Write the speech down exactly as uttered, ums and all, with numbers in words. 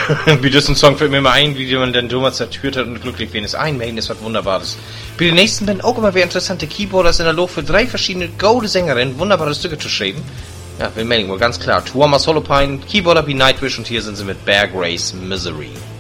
Wie das ein Song fällt mir immer ein, wie man den Thomas zertürt hat und glücklich wen ist. Ein Maiden ist was Wunderbares. Bei den nächsten Band auch immer wieder interessante Keyboarders in der Luft für drei verschiedene golden Sängerinnen wunderbare Stücke zu schreiben. Ja, Will Manning wohl ganz klar. Tuomas Holopainen, Keyboarder wie Nightwish und hier sind sie mit Bear Grace Misery.